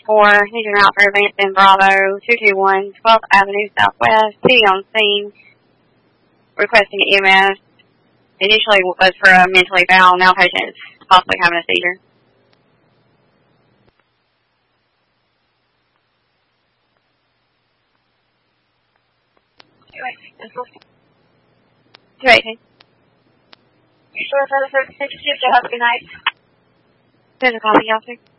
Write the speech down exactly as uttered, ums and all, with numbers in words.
four, Legion Route for Advanced Bravo, two two one, twelfth Avenue Southwest, T on scene, requesting E M S. Initially was for a mentally foul, now patient is possibly having a seizure. two eighteen. Sure, for the first six, you have a good night. There's a copy, officer.